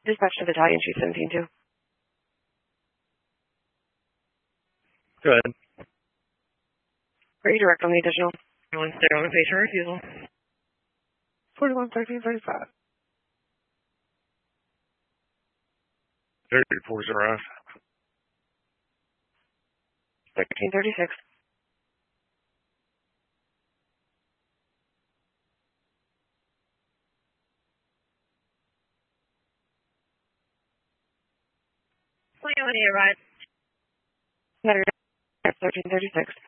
Dispatch to Battalion Chief 17-2. Go ahead. Redirect on the additional. Stay on the patient refusal. 41-13-35. 34-0. 13-36. When you arrive. 13-36.